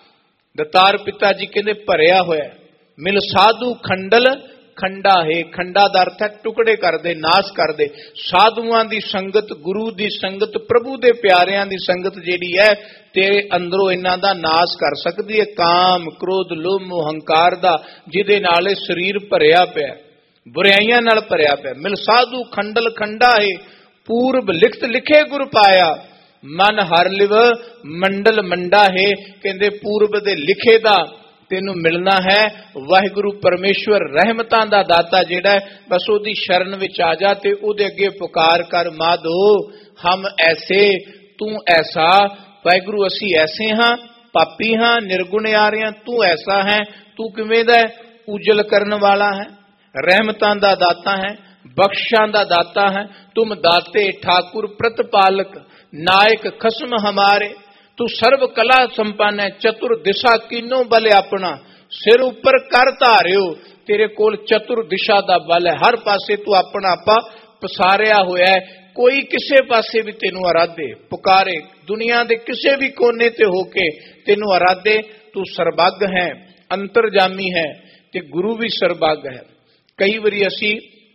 दतार पिता जी कहते भरिया होया। मिल साधु खंडल खंडा है, खंडा दा अर्थ है टुकड़े कर दे, नाश कर दे। साधुआं दी संगत, गुरु दी संगत, प्रभु दे प्यारियां दी संगत जिहड़ी है तेरे अंदरों इन्हां दा नाश कर सकदी है। काम क्रोध लोभ मोह हंकार दा जिहदे नाल शरीर भरिया पिया, बुराइयां नाल भरिया पिया। मिल साधु खंडल खंडा है, पूर्व लिखत लिखे गुर पाया, मन हर लिव मंडल मंडा है। कहंदे पूर्व दे लिखे दा तेनू मिलना है। वाहिगुरु परमेश्वर रहमतां दा दाता जिहड़ा है, बस ओदी शरण विच आ जा ते ओदे अगे पुकार कर, माधो हम ऐसे तू ऐसा। वाहिगुरु असी ऐसे हाँ, पापी हाँ, निर्गुण आ रहे हैं, तू ऐसा है। तू किवें दा है? उजल करन वाला है, रहमतां दा दाता है, बख्शां दा दाता है। तुम दाते ठाकुर प्रतिपालक, नायक खसम हमारे। तू सर्व कला संपन्न है, चतुर दिशा कीनो बल अपना, सिर उपर कर धारियो। तेरे कोल चतुर दिशा दा बल है, हर पासे तू अपना आपा पसारिया होया है। कोई किसे पासे भी तेनू आराधे पुकारे, दुनिया दे किसे भी कोने ते होके तेनू आराधे। तू सर्वज्ञ है, अंतरजामी है, ते गुरु भी सर्वज्ञ है। कई बारी असी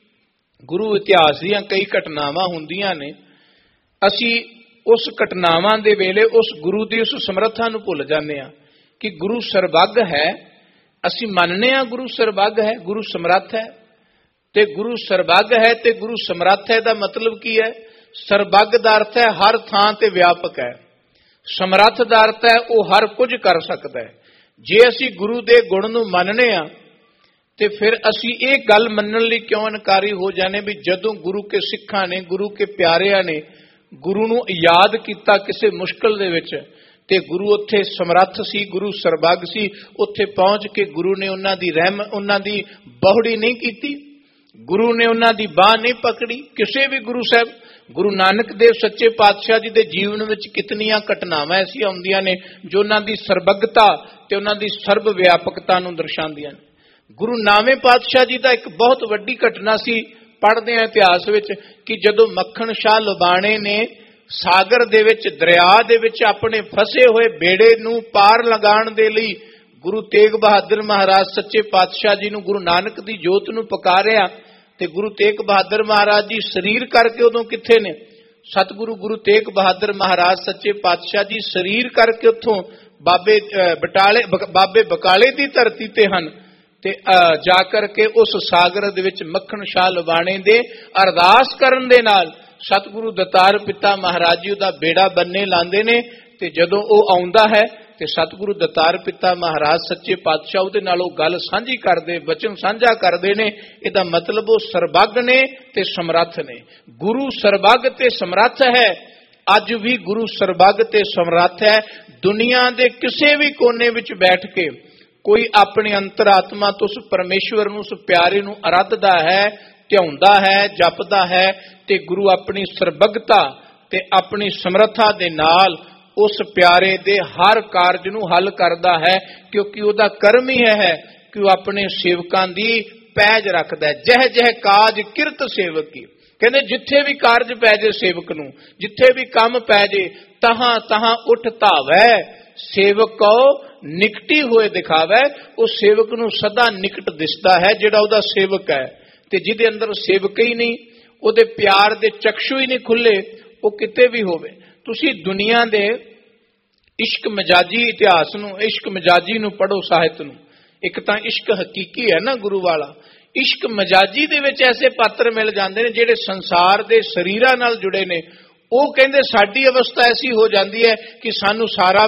गुरु इतिहास दीयां कई घटनावां हुंदियां ने, असी उस घटनावां दे वेले उस गुरु की उस समर्था नूं भुल जाने आ कि गुरु सर्वज्ञ है। असी मानने आ गुरु सर्वज्ञ है, गुरु समर्थ है। ते गुरु सर्वज्ञ है ते गुरु समर्थ है दा मतलब की है? सर्वज्ञ दा अर्थ है हर थां ते व्यापक है, समर्थ दा अर्थ है वो हर कुछ कर सकता है। जे असी गुरु दे गुण नूं मानने आ ते फिर असी ये गल मनण लई क्यों इनकारी हो जाने भी जदों गुरु के सिखां ने, गुरु के प्यारियां ने गुरु नूं याद किया किसी मुश्किल दे विच, ते गुरु उत्थे समर्थ सी, गुरु सर्वज्ञ सी। उत्थे पहुंच के गुरु ने उन्हां दी रहम, उन्हां दी बहुड़ी नहीं कीती, गुरु ने उन्हां दी बाह नहीं पकड़ी। किसी भी गुरु साहब, गुरु नानक देव सच्चे पातशाह जी दे जीवन विच कितनियां घटनावां ऐसियां हुंदियां ने जो उन्हां दी सर्वज्ञता ते उन्हां दी सर्व व्यापकता नूं दर्शाउंदियां ने। गुरु नावें पातशाह जी दा एक बहुत वड्डी घटना सी, पढ़ते हैं इतिहास विच कि जदों मक्खण शाह लुबाणे ने सागर दे विच, दरिया दे विच अपने फसे हुए बेड़े नूं पार लगाण दे लई गुरु तेग बहादुर महाराज सच्चे पातशाह जी नूं, गुरु नानक दी जोत नूं पुकारिया ते गुरु तेग बहादुर महाराज जी शरीर करके उदों किथे ने? सतगुरु गुरु तेग बहादुर महाराज सच्चे पातशाह जी शरीर करके उत्थों बाबे बकाले दी धरती ते हन ते जाकर के उस सागर दे विच मक्खण शाह लुबाणे दे अरदास करन दे नाल सतगुरु दतार पिता महाराज जी दा बेड़ा बन्ने लांदे ने। ते जदों ओह आउंदा है ते सतगुरु दतार पिता महाराज सच्चे पातशाह उहदे नाल ओह गल सांझी करदे, वचन साझा करदे ने। इहदा मतलब ओह सर्वज्ञ ने ते समर्थ ने। गुरु सर्वज्ञ ते समर्थ है, अज भी गुरु सर्वज्ञ ते समर्थ है। दुनिया दे किसी भी कोने विच बैठ के कोई अपने अंतरात्मा तो उस परमेश्वर नूं, उस प्यारे नूं आराधदा है, ध्याउंदा है, जपदा है, ते गुरु अपनी सर्वज्ञता ते अपनी समर्था दे नाल उस प्यारे दे हर कारज नूं हल करदा है, क्योंकि उहदा कर्म ही है कि वह अपने सेवकां दी पैज रखदा है। जह जह काज किरत सेवक की, कहंदे जिथे भी कारज पै जे सेवक नूं, जिथे भी काम पै जे तहां तहां उठ धावै, सेवक को निकटी हुए दिखावे। उस सेवक नूं सदा निकट दिसदा है जिहड़ा उहदा सेवक है, ते जिहदे अंदर सेवक ही नहीं, उहदे प्यार दे चक्षु ही नहीं खुले, वो किते भी होवे। तुसी दुनिया दे इश्क मजाजी इतिहास नूं, इश्क मजाजी नूं पढ़ो, साहित्य नूं। एक तां इश्क हकीकी है ना गुरु वाला, इश्क मजाजी दे विच ऐसे पात्र मिल जांदे ने जिहड़े संसार दे शरीरां नाल जुड़े ने, ਉਹ ਕਹਿੰਦੇ ਸਾਡੀ ਅਵਸਥਾ ਐਸੀ ਹੋ ਜਾਂਦੀ ਹੈ ਕਿ ਸਾਨੂੰ ਸਾਡਾ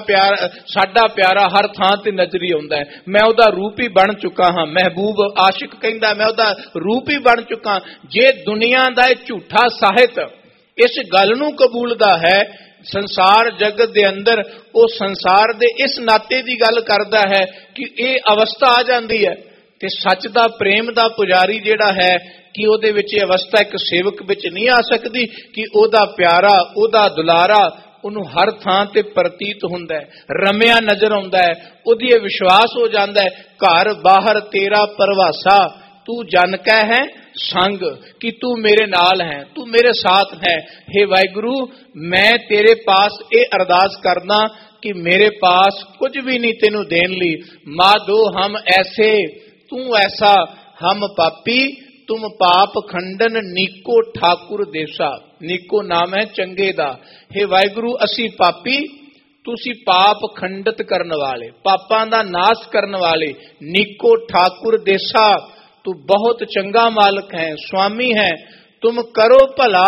ਪਿਆਰਾ ਹਰ ਥਾਂ ਤੇ ਨਜ਼ਰੀ ਆਉਂਦਾ ਹੈ। ਮੈਂ ਉਹਦਾ ਰੂਪ ਹੀ ਬਣ ਚੁੱਕਾ ਹਾਂ। ਮਹਿਬੂਬ ਆਸ਼ਿਕ ਕਹਿੰਦਾ ਮੈਂ ਉਹਦਾ ਰੂਪ ਹੀ ਬਣ ਚੁੱਕਾ। ਜੇ ਦੁਨੀਆ ਦਾ ਇਹ ਝੂਠਾ ਸਾਹਿਤ ਇਸ ਗੱਲ ਨੂੰ ਕਬੂਲਦਾ ਹੈ, ਸੰਸਾਰ ਜਗਤ ਦੇ ਅੰਦਰ ਉਹ ਸੰਸਾਰ ਦੇ ਇਸ ਨਾਤੇ ਦੀ ਗੱਲ ਕਰਦਾ ਹੈ ਕਿ ਇਹ ਅਵਸਥਾ ਆ ਜਾਂਦੀ ਹੈ, ਤੇ ਸੱਚ ਦਾ ਪ੍ਰੇਮ ਦਾ ਪੁਜਾਰੀ ਜਿਹੜਾ ਹੈ ਕਿ ਉਹਦੇ ਵਿੱਚ ਇਹ ਅਵਸਥਾ ਇੱਕ ਸੇਵਕ ਵਿੱਚ ਨਹੀਂ ਆ ਸਕਦੀ ਕਿ ਉਹਦਾ ਪਿਆਰਾ, ਉਹਦਾ ਦੁਲਾਰਾ ਉਹਨੂੰ ਹਰ ਥਾਂ ਤੇ ਪ੍ਰਤੀਤ ਹੁੰਦਾ ਹੈ, ਰਮਿਆ ਨਜ਼ਰ ਆਉਂਦਾ ਹੈ, ਉਹਦੀ ਇਹ ਵਿਸ਼ਵਾਸ ਹੋ ਜਾਂਦਾ ਹੈ ਘਰ ਬਾਹਰ ਤੇਰਾ ਪਰਵਾਸਾ, ਤੂੰ ਜਨ ਕੈ ਹੈ ਸੰਗ ਕਿ ਤੂੰ ਮੇਰੇ ਨਾਲ ਹੈ, ਤੂੰ ਮੇਰੇ ਸਾਥ ਹੈ। हे ਵਾਹਿਗੁਰੂ, ਮੈਂ ਤੇਰੇ ਪਾਸ ਇਹ ਅਰਦਾਸ ਕਰਦਾ कि मेरे पास कुछ भी नहीं तेनू देन ली। माधो हम ऐसे तू ऐसा, हम पापी तुम पाप खंडन नीको ठाकुर देसा। नीको नाम है चंगे दा। हे वाहिगुरु असी पापी, तुसी पाप खंडित करने वाले, पापां दा नाश करने वाले। नीको ठाकुर देसा, तू बहुत चंगा मालिक है, स्वामी है। तुम करो भला,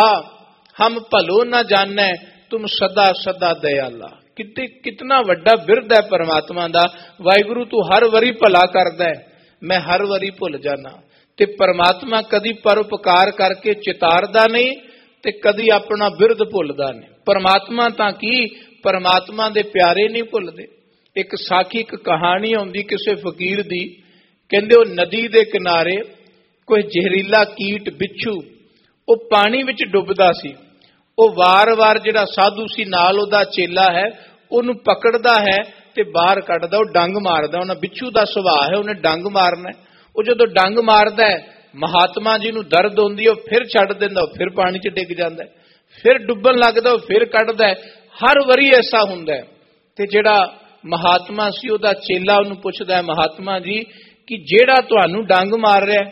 हम भलो न जाने, तुम सदा सदा दयाला। कितना वड्डा बिरद है परमात्मा दा। वाहिगुरु तू हर वारी भला करदा है, मैं हर वारी भुल जाना। ते परमात्मा कदी परोपकार करके चितारदा नहीं ते कदी अपना बिरद भुलदा नहीं। परमात्मा तां की, परमात्मा दे प्यारे नहीं भुलदे। एक साखी एक कहानी आउंदी किसी फकीर दी, कहंदे ओ नदी दे किनारे कोई जहरीला कीट बिच्छू वो पानी विच डुबदा सी। ਉਹ ਵਾਰ-ਵਾਰ ਜਿਹੜਾ ਸਾਧੂ ਸੀ ਨਾਲ ਉਹਦਾ ਚੇਲਾ ਹੈ ਉਹਨੂੰ ਪਕੜਦਾ ਹੈ ਤੇ ਬਾਹਰ ਕੱਢਦਾ, ਉਹ ਡੰਗ ਮਾਰਦਾ। ਉਹਨਾਂ ਬਿੱਛੂ ਦਾ ਸੁਭਾਅ ਹੈ, ਉਹਨੇ ਡੰਗ ਮਾਰਨਾ। ਉਹ ਜਦੋਂ ਡੰਗ ਮਾਰਦਾ ਹੈ ਮਹਾਤਮਾ ਜੀ ਨੂੰ ਦਰਦ ਹੁੰਦੀ, ਉਹ ਫਿਰ ਛੱਡ ਦਿੰਦਾ, ਉਹ ਫਿਰ ਪਾਣੀ 'ਚ ਡਿੱਗ ਜਾਂਦਾ, ਫਿਰ ਡੁੱਬਣ ਲੱਗਦਾ, ਉਹ ਫਿਰ ਕੱਢਦਾ। ਹਰ ਵਾਰੀ ਐਸਾ ਹੁੰਦਾ। ਤੇ ਜਿਹੜਾ ਮਹਾਤਮਾ ਸੀ ਉਹਦਾ ਚੇਲਾ ਉਹਨੂੰ ਪੁੱਛਦਾ, ਮਹਾਤਮਾ ਜੀ ਕਿ ਜਿਹੜਾ ਤੁਹਾਨੂੰ ਡੰਗ ਮਾਰ ਰਿਹਾ,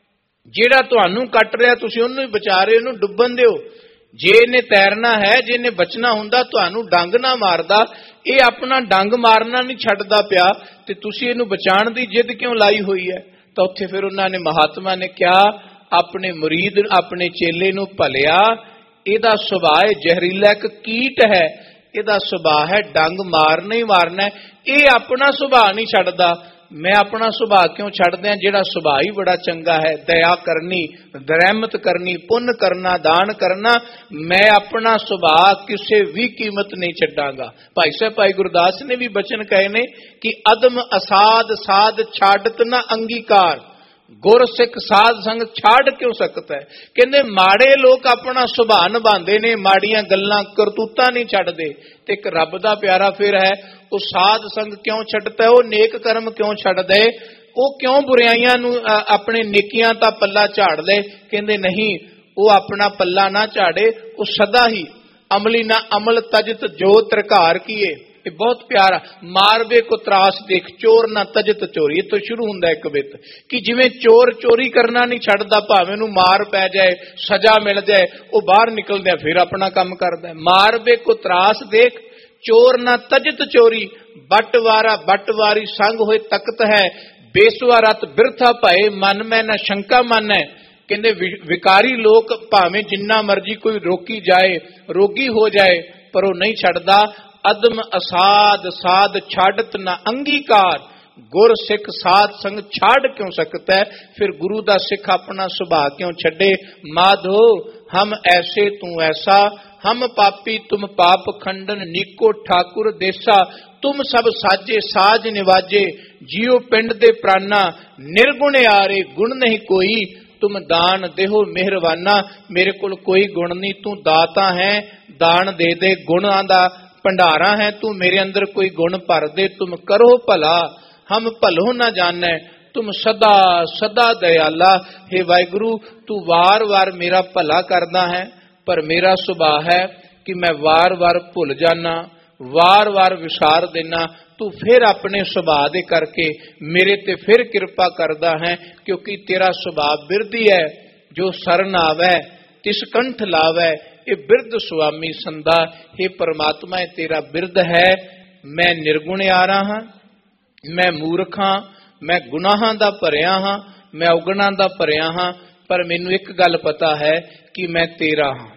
ਜਿਹੜਾ ਤੁਹਾਨੂੰ ਕੱਟ ਰਿਹਾ, ਤੁਸੀਂ ਉਹਨੂੰ ਹੀ ਬਚਾ ਰਹੇ, ਉਹਨੂੰ ਡੁੱਬਣ ਦਿਓ। ਜੇ ਇਹਨੇ ਤੈਰਨਾ ਹੈ, ਜੇ ਇਹਨੇ ਬਚਣਾ ਹੁੰਦਾ ਤੁਹਾਨੂੰ ਡੰਗ ਨਾ ਮਾਰਦਾ। ਇਹ ਆਪਣਾ ਡੰਗ ਮਾਰਨਾ ਨਹੀਂ ਛੱਡਦਾ ਪਿਆ ਤੇ ਤੁਸੀਂ ਇਹਨੂੰ ਬਚਾਉਣ ਦੀ ਜਿੱਦ ਕਿਉਂ ਲਾਈ ਹੋਈ ਹੈ। ਤਾਂ ਉੱਥੇ ਫਿਰ ਉਹਨਾਂ ਨੇ, ਮਹਾਤਮਾ ਨੇ ਕਿਹਾ, ਆਪਣੇ ਮੁਰੀਦ ਆਪਣੇ ਚੇਲੇ ਨੂੰ ਭਲਿਆ, ਇਹਦਾ ਸੁਭਾਅ ਜ਼ਹਿਰੀਲਾ ਇੱਕ ਕੀਟ ਹੈ, ਇਹਦਾ ਸੁਭਾਅ ਹੈ ਡੰਗ ਮਾਰਨਾ ਹੀ ਮਾਰਨਾ। ਇਹ ਆਪਣਾ ਸੁਭਾਅ ਨਹੀਂ ਛੱਡਦਾ, मैं अपना सुभाव क्यों छड़ दिया जेड़ा सुभाव ही बड़ा चंगा है। दया करनी, रहमत करनी, पुण्य करना, दान करना, मैं अपना सुभाव किसी भी कीमत नहीं छड्डांगा। भाई साहब भाई गुरदास ने भी बचन कहे ने कि अदम असाध साध छाड़त ना अंगीकार, गुर सिख साध संग छाड़ क्यों सकता है। कहते माड़े लोग अपना सुभाव निभांदे ने, माड़ियां गल्लां करतूतां नहीं छड्डदे। ते एक रब दा प्यारा फिर है, वो साध संग क्यों छड्डदा है, वो नेक कर्म क्यों छड्डदा है, वो क्यों बुराइयां नूं अपने नेकियां दा पल्ला झाड़ ले। कहते नहीं, वो अपना पल्ला ना झाड़े, वो सदा ही अमली ना अमल तजत जो तरकार किए। ये बहुत प्यारा। मारवे को त्रास देख, चोर ना तजत चोरी। ये तो शुरू हुंदा एक बित कि जिवें चोर चोरी करना नहीं छड्डदा, भावें नूं मार पै जाए, सजा मिल जाए, वो बाहर निकलदा फिर अपना काम करदा। मारवे को त्रास देख, चोर ना तजत चोरी। बटवारा बटवारी संग होए तकत है, बेसवा रत बिरथा भए, मन में ना शंका मन है। कहंदे विकारी लोग भावें जिन्ना मर्जी कोई रोकी जाए, रोगी हो जाए, पर वो नहीं छड्डदा। अदम असाध साध छाड़त ना अंगीकार, गुर सिख साध संग छाड़ क्यों सकता है। फिर गुरु दा सिख अपना सुभाव क्यों छड़े। माधो हम ऐसे तू ऐसा, हम पापी तुम पाप खंडन नीको ठाकुर देसा। तुम सब साजे साज निवाजे, जियो पिंड दे प्राणा, निर्गुण आरे गुण नहीं कोई। तुम दान देहो मेहरबाना, मेरे कोल कोई गुण नहीं, तू दाता है, दान दे दे। गुणां दा भंडारा है, तू मेरे अंदर कोई गुण भर दे। तुम करो भला, हम भलो न जाने, तुम सदा सदा दयाला। हे वाहिगुरु, तू वार वार मेरा भला करदा है, पर मेरा सुभाव है कि मैं वार वार भुल जाना, वार वार विसार देना। तू फिर अपने सुभाव दे करके मेरे ते फिर कृपा करदा है, क्योंकि तेरा सुभाव बिरदी है। जो शरण आवे तिस कंठ लावे, ये बिरद स्वामी संदा। हे परमात्मा, तेरा बिरद है। मैं निर्गुण आ रहा हाँ, मैं मूर्ख हाँ, मैं गुनाहां दा भरिया हाँ, मैं उगणां दा भरिया हाँ, पर मैनू एक गल पता है कि मैं तेरा हाँ।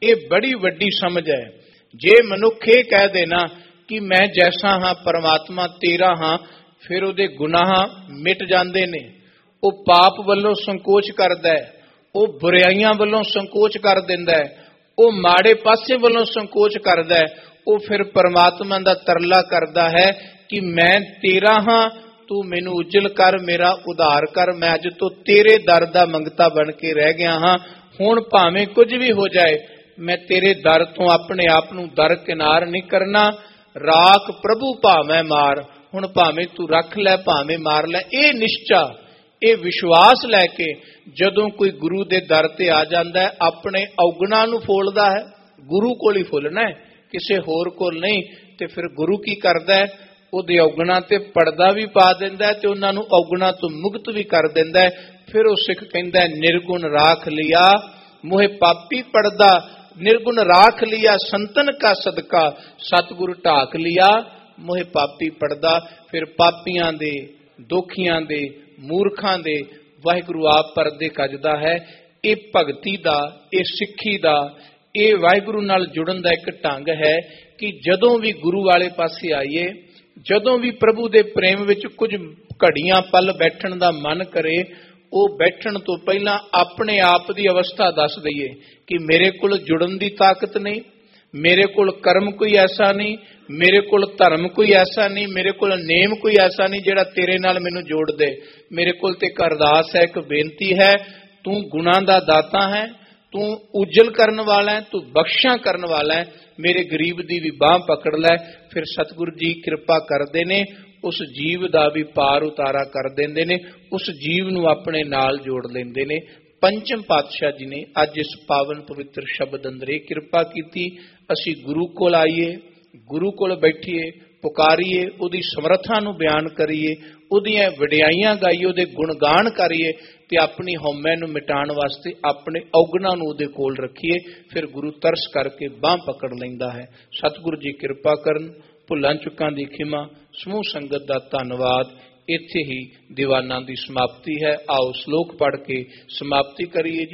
ये बड़ी वड्डी समझ है। जे मनुख ये कह देना कि मैं जैसा हाँ परमात्मा तेरा हाँ, फिर उहदे गुनाह मिट जाते ने। वो पाप वालों संकोच करता है, वो बुराइयां वालों संकोच कर दिंदा है, वो माड़े पासे वालों संकोच करता है, वो फिर परमात्मा दा तरला करता है कि मैं तेरा हाँ, तू मैनू उजल कर, मेरा उधार कर, मैं अज तो तेरे दर दा मंगता बन के रह गया हाँ। हुण भावें कुछ भी हो जाए, मैं तेरे दर तो अपने आप नूं दर किनार नहीं करना। राख प्रभु भावें मार, हुण भावें तू रख लै भावें मार लै। ये निश्चा, ये विश्वास लैके जदों कोई गुरु दे दर ते आ जांदा है, अपने औगुणा नूं फोलदा है। गुरु कोल ही फुलना है, किसी होर कोल नहीं। ते फिर गुरु की करदा है, उहदे औगुणा ते पर्दा भी पा दिंदा है ते उहनां नूं औगुणा तो मुक्त भी कर दिंदा है। फिर वो सिख कहंदा है, निर्गुण राख लिया मोहे पापी पड़दा, निर्गुण राख लिया संतन का सदका, सतगुरु ढाक लिया मोहे पापी पड़दा। फिर पापियां दे, दोखियां दे, मूर्खां दे वाहिगुरु आप परदे कजदा है। ये भगती दा, ये सिੱਖੀ दा, ये वाहिगुरु नाल जुड़न दा एक ढंग है कि जदों भी गुरु वाले पासे आईए, जदों भी प्रभु दे प्रेम विच कुछ घड़ियां पल बैठण दा मन करे, वो बैठण तो पहला अपने आप की अवस्था दस दईए कि मेरे कोल जुड़न की ताकत नहीं, मेरे कोल कर्म कोई ऐसा नहीं, मेरे कोल धर्म कोई ऐसा नहीं, मेरे कोल नेम कोई ऐसा नहीं जिहड़ा तेरे नाल मैनूं जोड़ दे। मेरे कोल ते एक अरदास है, एक बेनती है, तू गुणां दा दाता है, तू उजल करन वाला है, तू बख्शा करन वाला है, मेरे गरीब दी भी बांह पकड़ लै। फिर सतगुरु जी कृपा करदे ने, उस जीव दा भी पार उतारा कर देंदे ने, उस जीव नूं अपने नाल जोड़ लेंदे ने। पंचम पातशाह जी ने अज इस पावन पवित्र शब्द अंदर ये कृपा कीती, असी गुरु कोल आईए, गुरु कोल बैठीए, पुकारीए, उहदी समर्था नूं बयान करिए, उहदियां वडियाइयां गाईए, उहदे गुणगान करिए ते अपनी हौमै नूं मिटाण वास्ते अपने औगुणा नूं उहदे कोल रखीए। फिर गुरु तरस करके बांह पकड़ लैंदा है। सतगुरु जी कृपा करन, भुलां चुकां दी खिमा। समूह संगत दा धन्नवाद। इत्थे ही दीवाना दी समाप्ति है। आओ श्लोक पढ़ के समाप्ति करिए जी।